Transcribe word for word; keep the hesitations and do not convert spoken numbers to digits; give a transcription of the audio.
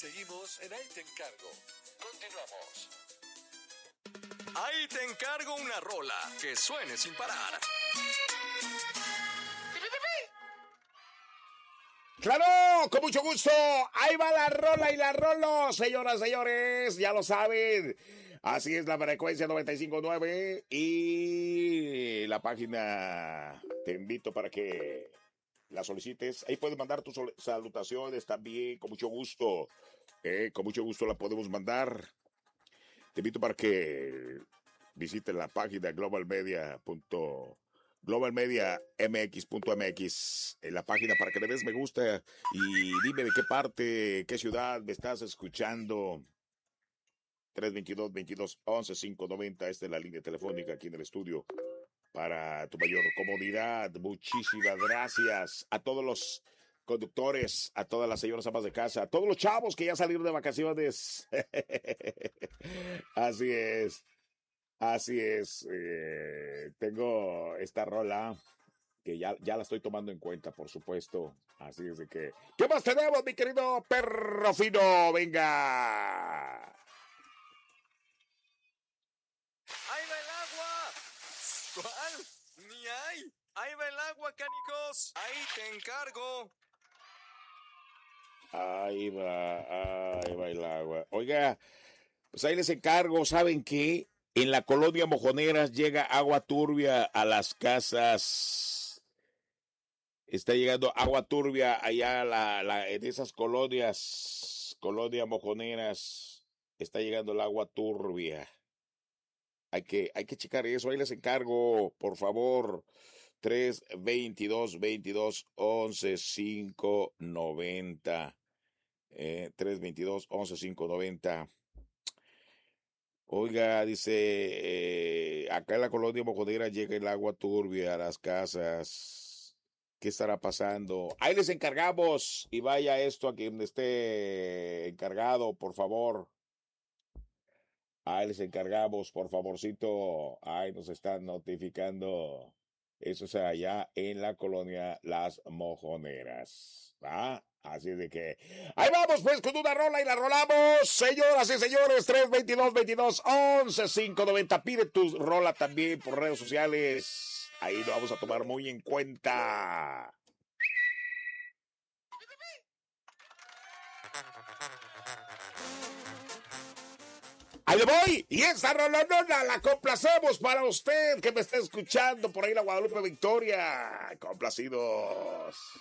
Seguimos en Ahí Te Encargo. Continuamos. Ahí te encargo una rola que suene sin parar. ¡Claro! ¡Con mucho gusto! Ahí va la rola y la rolo, señoras, señores, ya lo saben. Así es la frecuencia noventa y cinco punto nueve y la página. Te invito para que la solicites. Ahí puedes mandar tus salutaciones también, con mucho gusto. Eh, con mucho gusto la podemos mandar. Te invito para que visiten la página global media punto global media m x punto m x, en la página para que le des me gusta y dime de qué parte, qué ciudad me estás escuchando. tres veintidós, veintidós, once, quinientos noventa, esta es la línea telefónica aquí en el estudio para tu mayor comodidad. Muchísimas gracias a todos los conductores, a todas las señoras amas de casa, a todos los chavos que ya salieron de vacaciones. Así es. Así es, eh, tengo esta rola que ya, ya la estoy tomando en cuenta, por supuesto. Así es de que... ¿Qué más tenemos, mi querido perro fino? ¡Venga! ¡Ahí va el agua! ¿Cuál? Ni hay. ¡Ahí va el agua, canicos! ¡Ahí te encargo! Ahí va, ahí va el agua. Oiga, pues ahí les encargo, ¿saben qué? En la colonia Mojoneras llega agua turbia a las casas. Está llegando agua turbia allá la, la, en esas colonias, colonia Mojoneras. Está llegando el agua turbia. Hay que, hay que checar eso. Ahí les encargo, por favor. tres veintidós, veintidós, once, quinientos noventa. Eh, tres veintidós, once, quinientos noventa. Oiga, dice, eh, acá en la colonia Mojonera llega el agua turbia a las casas. ¿Qué estará pasando? Ahí les encargamos y vaya esto a quien esté encargado, por favor. Ahí les encargamos, por favorcito. Ahí nos están notificando. Eso es allá en la colonia Las Mojoneras. ¿Ah? Así de que... Ahí vamos pues con una rola y la rolamos. Señoras y señores, tres veintidós, veintidós, once, quinientos noventa. Pide tu rola también por redes sociales. Ahí lo vamos a tomar muy en cuenta. Ahí le voy, y esa rolonona la complacemos para usted que me está escuchando por ahí la Guadalupe Victoria. Complacidos.